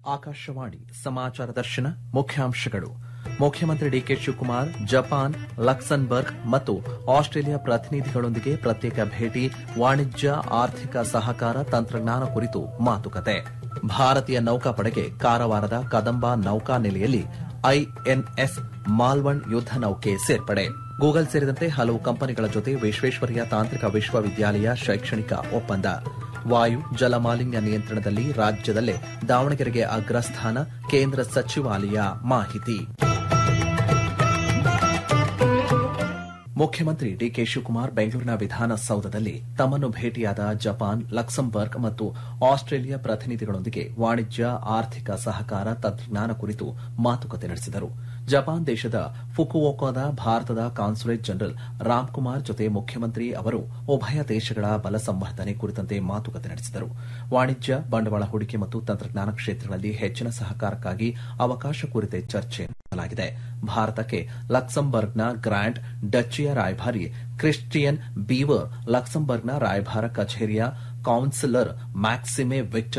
ಆಕಾಶವಾಣಿ ಸಮಾಚಾರ ದರ್ಶನ ಮುಖ್ಯಾಂಶಗಳು. ಮುಖ್ಯಮಂತ್ರಿ ಡಿಕೆ ಶಿವಕುಮಾರ್ ಜಪಾನ್, ಲಕ್ಸಂಬರ್ಗ್ ಮತ್ತು ಆಸ್ಟ್ರೇಲಿಯಾ ಪ್ರತಿನಿಧಿಗಳೊಂದಿಗೆ ಪ್ರತ್ಯೇಕ ಭೇಟಿ. ವಾಣಿಜ್ಯ, ಆರ್ಥಿಕ ಸಹಕಾರ, ತಂತ್ರಜ್ಞಾನ ಕುರಿತು ಮಾತುಕತೆ. ಭಾರತೀಯ ನೌಕಾಪಡೆಗೆ ಕಾರವಾರದ ಕದಂಬ ನೌಕಾನೆಲೆಯಲ್ಲಿ ಐಎನ್ಎಸ್ ಮಾಲ್ವಂಡ್ ಯುದ್ದ ನೌಕೆ ಸೇರ್ಪಡೆ. ಗೂಗಲ್ ಸೇರಿದಂತೆ ಹಲವು ಕಂಪನಿಗಳ ಜೊತೆ ವಿಶ್ವೇಶ್ವರಯ್ಯ ತಾಂತ್ರಿಕ ವಿಶ್ವವಿದ್ಯಾಲಯ ಶೈಕ್ಷಣಿಕ ಒಪ್ಪಂದ. ವಾಯು ಜಲ ಮಾಲಿನ್ಯ ನಿಯಂತ್ರಣದಲ್ಲಿ ರಾಜ್ಯದಲ್ಲೇ ದಾವಣಗೆರೆಗೆ ಅಗ್ರಸ್ಥಾನ, ಕೇಂದ್ರ ಸಚಿವಾಲಯ ಮಾಹಿತಿ. ಮುಖ್ಯಮಂತ್ರಿ ಡಿಕೆ ಶಿವಕುಮಾರ್ ಬೆಂಗಳೂರಿನ ವಿಧಾನಸೌಧದಲ್ಲಿ ತಮ್ಮನ್ನು ಭೇಟಿಯಾದ ಜಪಾನ್, ಲಕ್ಸಂಬರ್ಗ್ ಮತ್ತು ಆಸ್ಟ್ರೇಲಿಯಾ ಪ್ರತಿನಿಧಿಗಳೊಂದಿಗೆ ವಾಣಿಜ್ಯ, ಆರ್ಥಿಕ ಸಹಕಾರ, ತಂತ್ರಜ್ಞಾನ ಕುರಿತು ಮಾತುಕತೆ ನಡೆಸಿದರು. ಜಪಾನ್ ದೇಶದ ಫುಕುವೋಕಾದ ಭಾರತದ ಕಾನ್ಸುಲೇಟ್ ಜನರಲ್ ರಾಮ್ಕುಮಾರ್ ಜೊತೆ ಮುಖ್ಯಮಂತ್ರಿ ಅವರು ಉಭಯ ದೇಶಗಳ ಬಲ ಸಂವರ್ಧನೆ ಕುರಿತಂತೆ ಮಾತುಕತೆ ನಡೆಸಿದರು. ವಾಣಿಜ್ಯ, ಬಂಡವಾಳ ಹೂಡಿಕೆ ಮತ್ತು ತಂತ್ರಜ್ಞಾನ ಕ್ಷೇತ್ರಗಳಲ್ಲಿ ಹೆಚ್ಚಿನ ಸಹಕಾರಕ್ಕಾಗಿ ಅವಕಾಶ ಕುರಿತೆ ಚರ್ಚೆ ನಡೆಸಲಾಗಿದೆ. ಭಾರತಕ್ಕೆ ಲಕ್ಸಂಬರ್ಗ್ನ ಗ್ರ್ಯಾಂಡ್ ಡಚಿಯ ರಾಯಭಾರಿ ಕ್ರಿಸ್ಟಿಯನ್ ಬೀವರ್, ಲಕ್ಸಂಬರ್ಗ್ನ ರಾಯಭಾರ ಕಚೇರಿಯ ಕೌನ್ಸಿಲರ್ ಮ್ಯಾಕ್ಸಿಮೆ ವಿಕ್ಟರ್